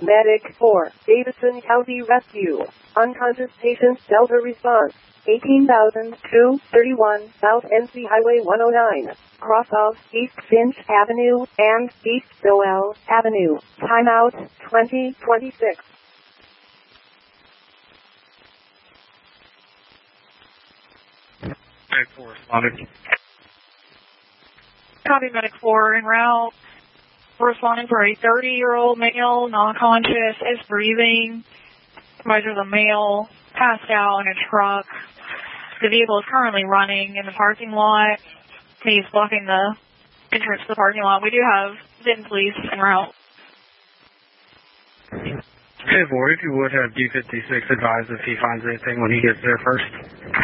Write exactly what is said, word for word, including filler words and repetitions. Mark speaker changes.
Speaker 1: Medic four, Davidson County Rescue. Unconscious patient Delta response. eighteen thousand two thirty-one South N C Highway one oh nine. Cross of East Finch Avenue and East Sowell Avenue. Timeout twenty twenty-six.
Speaker 2: Medic four responded.
Speaker 3: Copy, Medic four en route. We're responding for a thirty-year-old male, non-conscious, is breathing. There's a male passed out in a truck. The vehicle is currently running in the parking lot. He's blocking the entrance to the parking lot. We do have Denton Police en route.
Speaker 2: Hey, Board, if you would have D fifty-six advise if he finds anything when he gets there first.